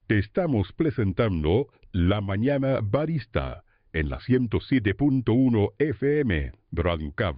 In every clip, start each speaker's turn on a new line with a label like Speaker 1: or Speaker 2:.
Speaker 1: Te estamos presentando La Mañana Barista en la 107.1 FM Radio Cav.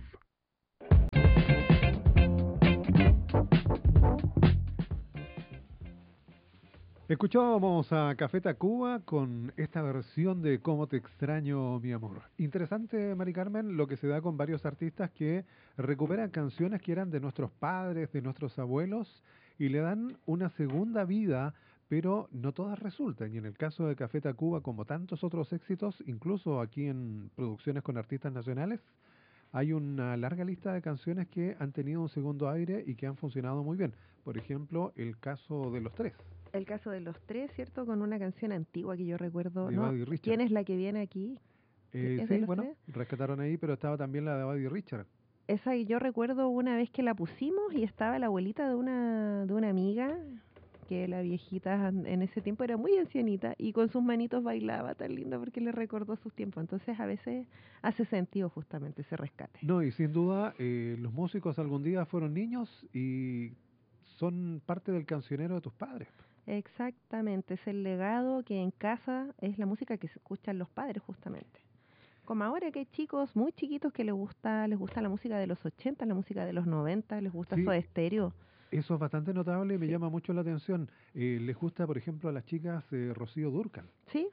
Speaker 2: Escuchábamos a Café Tacuba con esta versión de Cómo te extraño, mi amor. Interesante, Mari Carmen, lo que se da con varios artistas que recuperan canciones que eran de nuestros padres, de nuestros abuelos, y le dan una segunda vida, pero no todas resultan. Y en el caso de Café Tacuba, como tantos otros éxitos, incluso aquí en producciones con artistas nacionales, hay una larga lista de canciones que han tenido un segundo aire y que han funcionado muy bien. Por ejemplo, el caso de Los Tres.
Speaker 3: El caso de Los Tres, ¿cierto? Con una canción antigua que yo recuerdo.
Speaker 2: De
Speaker 3: ¿No?
Speaker 2: Buddy Richard.
Speaker 3: ¿Quién es la que viene aquí? ¿Es de
Speaker 2: Sí,
Speaker 3: Los
Speaker 2: bueno,
Speaker 3: Tres?
Speaker 2: rescataron ahí, pero estaba también la de Buddy Richard.
Speaker 3: Esa yo recuerdo una vez que la pusimos y estaba la abuelita de una amiga, que la viejita en ese tiempo era muy ancianita y con sus manitos bailaba tan lindo porque le recordó sus tiempos. Entonces a veces hace sentido justamente ese rescate.
Speaker 2: No, y sin duda, los músicos algún día fueron niños y son parte del cancionero de tus padres.
Speaker 3: Exactamente, es el legado que en casa es la música que se escuchan los padres justamente. Como ahora que hay chicos muy chiquitos que les gusta la música de los 80, la música de los 90, les gusta
Speaker 2: Sí,
Speaker 3: Soda Stereo.
Speaker 2: eso es bastante notable y me
Speaker 3: Sí,
Speaker 2: llama mucho la atención. Les gusta, por ejemplo, a las chicas Rocío Dúrcal.
Speaker 3: sí,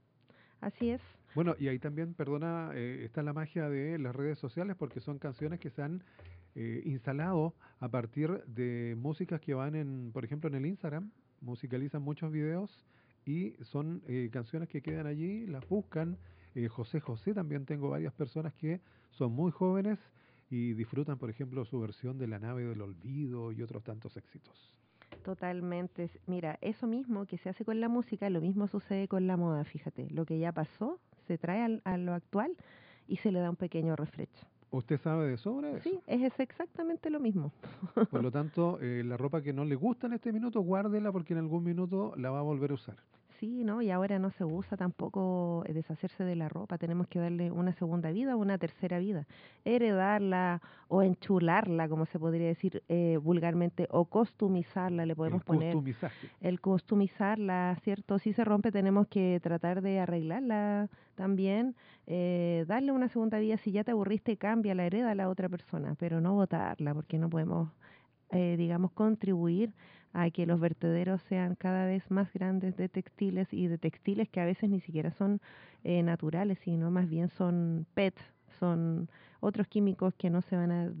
Speaker 3: así es.
Speaker 2: Bueno, y ahí también, perdona, está la magia de las redes sociales porque son canciones que se han instalado a partir de músicas que van en, por ejemplo, en el Instagram, musicalizan muchos videos y son canciones que quedan allí, las buscan. José José también tengo varias personas que son muy jóvenes y disfrutan, por ejemplo, su versión de La nave del olvido y otros tantos éxitos.
Speaker 3: Totalmente. Mira, eso mismo que se hace con la música, lo mismo sucede con la moda, fíjate. Lo que ya pasó se trae a lo actual y se le da un pequeño refresh.
Speaker 2: ¿Usted sabe de sobra eso?
Speaker 3: Sí, es exactamente lo mismo.
Speaker 2: Por lo tanto, la ropa que no le gusta en este minuto, guárdela porque en algún minuto la va a volver a usar.
Speaker 3: Sí, ¿no? Y ahora no se usa tampoco deshacerse de la ropa, tenemos que darle una segunda vida o una tercera vida, heredarla o enchularla, como se podría decir vulgarmente, o costumizarla, le podemos
Speaker 2: El
Speaker 3: poner
Speaker 2: customizaje.
Speaker 3: el customizarla, ¿cierto? Si se rompe tenemos que tratar de arreglarla también, darle una segunda vida, si ya te aburriste, cámbiala, herédala a otra persona, pero no botarla, porque no podemos digamos, contribuir a que los vertederos sean cada vez más grandes de textiles y de textiles que a veces ni siquiera son naturales, sino más bien son PET, son otros químicos que no se van a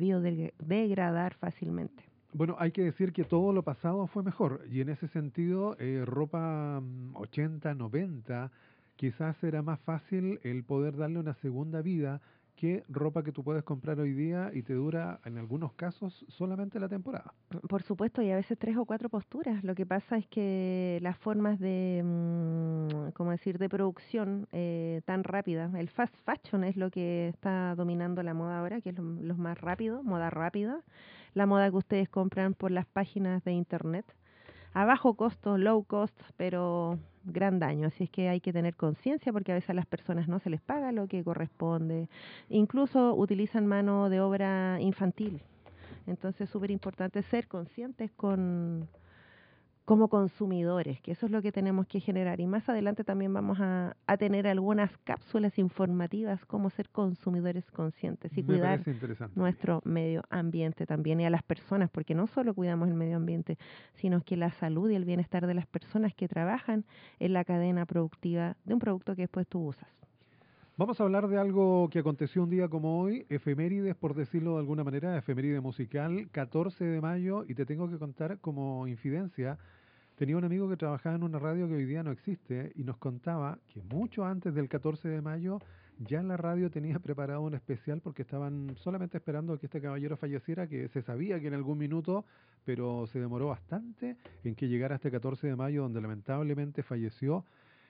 Speaker 3: biodegradar fácilmente.
Speaker 2: Bueno, hay que decir que todo lo pasado fue mejor y en ese sentido, ropa 80, 90, quizás era más fácil el poder darle una segunda vida que ropa que tú puedes comprar hoy día y te dura en algunos casos solamente la temporada.
Speaker 3: Por supuesto, y a veces 3 o 4 posturas. Lo que pasa es que las formas de, ¿cómo decir?, de producción tan rápida, el fast fashion es lo que está dominando la moda ahora, que es lo más rápido, moda rápida, la moda que ustedes compran por las páginas de internet, a bajo costo, low cost, pero gran daño. Así es que hay que tener conciencia porque a veces a las personas no se les paga lo que corresponde. Incluso utilizan mano de obra infantil. Entonces es súper importante ser conscientes como consumidores, que eso es lo que tenemos que generar. Y más adelante también vamos a tener algunas cápsulas informativas, cómo ser consumidores conscientes y
Speaker 2: Me
Speaker 3: cuidar
Speaker 2: parece interesante.
Speaker 3: nuestro medio ambiente también y a las personas, porque no solo cuidamos el medio ambiente, sino que la salud y el bienestar de las personas que trabajan en la cadena productiva de un producto que después tú usas.
Speaker 2: Vamos a hablar de algo que aconteció un día como hoy, efemérides, por decirlo de alguna manera, efeméride musical, 14 de mayo, y te tengo que contar como infidencia. Tenía un amigo que trabajaba en una radio que hoy día no existe y nos contaba que mucho antes del 14 de mayo ya la radio tenía preparado un especial porque estaban solamente esperando que este caballero falleciera, que se sabía que en algún minuto, pero se demoró bastante en que llegara este 14 de mayo donde lamentablemente falleció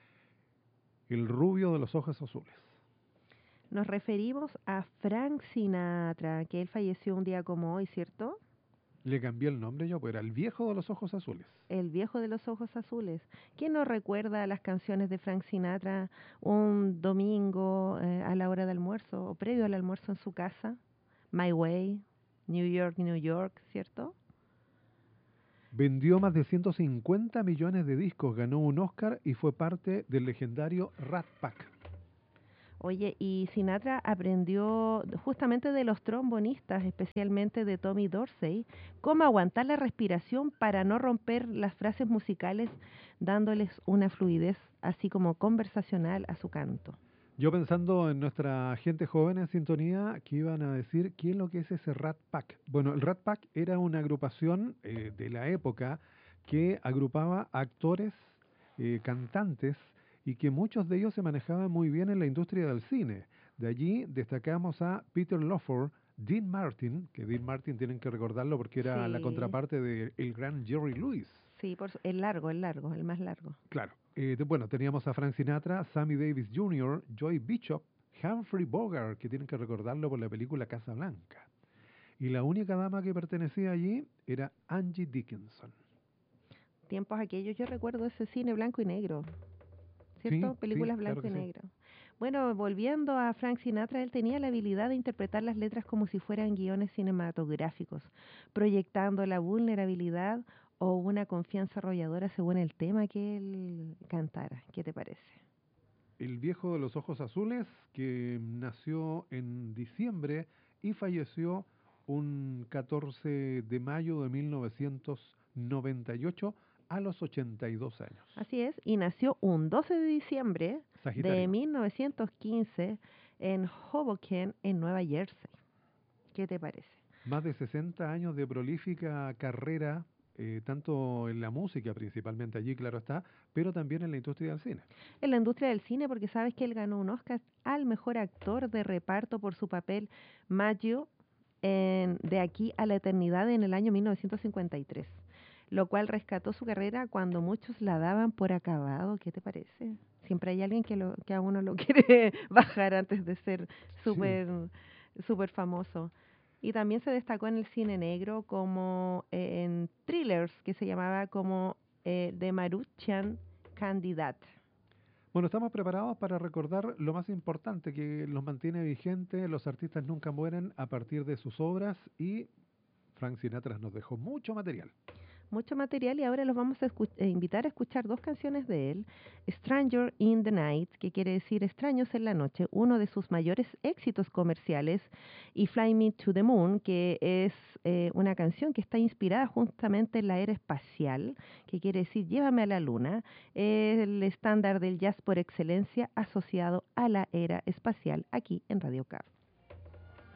Speaker 2: el rubio de los ojos azules.
Speaker 3: Nos referimos a Frank Sinatra, que él falleció un día como hoy, ¿cierto?
Speaker 2: Le cambié el nombre yo, pues era el viejo de los ojos azules.
Speaker 3: El viejo de los ojos azules. ¿Quién nos recuerda las canciones de Frank Sinatra un domingo a la hora de almuerzo o previo al almuerzo en su casa? My Way, New York, New York, ¿cierto?
Speaker 2: Vendió más de 150 millones de discos, ganó un Oscar y fue parte del legendario Rat Pack.
Speaker 3: Oye, y Sinatra aprendió justamente de los trombonistas, especialmente de Tommy Dorsey, cómo aguantar la respiración para no romper las frases musicales, dándoles una fluidez así como conversacional a su canto.
Speaker 2: Yo pensando en nuestra gente joven en sintonía que iban a decir qué es lo que es ese Rat Pack. Bueno, el Rat Pack era una agrupación de la época que agrupaba actores, cantantes y que muchos de ellos se manejaban muy bien en la industria del cine. De allí destacamos a Peter Lawford, Dean Martin, que Dean Martin tienen que recordarlo porque era la
Speaker 3: Sí,
Speaker 2: contraparte del gran Jerry Lewis.
Speaker 3: sí, el más largo.
Speaker 2: Claro. Bueno, teníamos a Frank Sinatra, Sammy Davis Jr., Joy Bishop, Humphrey Bogart, que tienen que recordarlo por la película Casablanca. Y la única dama que pertenecía allí era Angie Dickinson.
Speaker 3: Tiempos aquellos, yo recuerdo ese cine blanco y negro,
Speaker 2: Sí,
Speaker 3: ¿cierto?
Speaker 2: sí,
Speaker 3: Películas
Speaker 2: claro
Speaker 3: blanco
Speaker 2: que
Speaker 3: y
Speaker 2: sí.
Speaker 3: negro. Bueno, volviendo a Frank Sinatra, él tenía la habilidad de interpretar las letras como si fueran guiones cinematográficos, proyectando la vulnerabilidad o una confianza arrolladora según el tema que él cantara. ¿Qué te parece?
Speaker 2: El viejo de los ojos azules, que nació en diciembre y falleció un 14 de mayo de 1998 a los 82 años.
Speaker 3: Así es, y nació un 12 de diciembre de
Speaker 2: Sagitario.
Speaker 3: 1915 en Hoboken, en Nueva Jersey. ¿Qué te parece?
Speaker 2: Más de 60 años de prolífica carrera, tanto en la música principalmente allí, claro está, pero también en la industria del cine.
Speaker 3: En la industria del cine, porque sabes que él ganó un Oscar al mejor actor de reparto por su papel Maggio en De aquí a la eternidad en el año 1953, lo cual rescató su carrera cuando muchos la daban por acabado. ¿Qué te parece? Siempre hay alguien que a uno lo quiere bajar antes de ser
Speaker 2: Sí.
Speaker 3: súper súper famoso. Y también se destacó en el cine negro como en thrillers, que se llamaba como The Maruchan Candidate.
Speaker 2: Bueno, estamos preparados para recordar lo más importante que los mantiene vigentes. Los artistas nunca mueren a partir de sus obras y Frank Sinatra nos dejó mucho material.
Speaker 3: Mucho material y ahora los vamos a invitar a escuchar dos canciones de él. Stranger in the Night, que quiere decir Extraños en la Noche, uno de sus mayores éxitos comerciales, y Fly Me to the Moon, que es una canción que está inspirada justamente en la era espacial, que quiere decir Llévame a la Luna, el estándar del jazz por excelencia asociado a la era espacial aquí en Radio Cab.